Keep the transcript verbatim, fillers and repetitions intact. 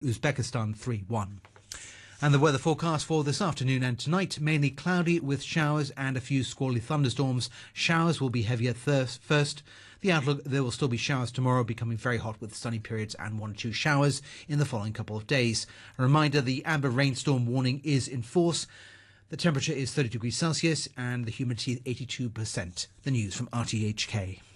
Uzbekistan three one. And the weather forecast for this afternoon and tonight, mainly cloudy with showers and a few squally thunderstorms. Showers will be heavier first. The outlook, there will still be showers tomorrow, becoming very hot with sunny periods and one or two showers in the following couple of days. A reminder, the amber rainstorm warning is in force. The temperature is thirty degrees Celsius and the humidity eighty-two percent. The news from R T H K.